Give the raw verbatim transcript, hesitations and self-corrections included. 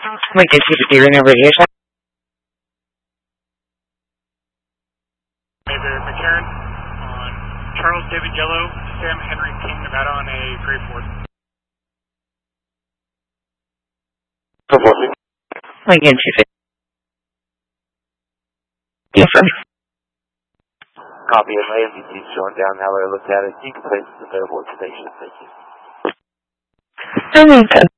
Lincoln Chief of Deering and Radiation. Major McCarran on Charles David Yellow, Sam Henry King, Nevada on a Gray Ford. Lincoln Chief of Deering. Copy of my M V T showing down how I looked at it. You can place it available at the station. Thank you. Remington.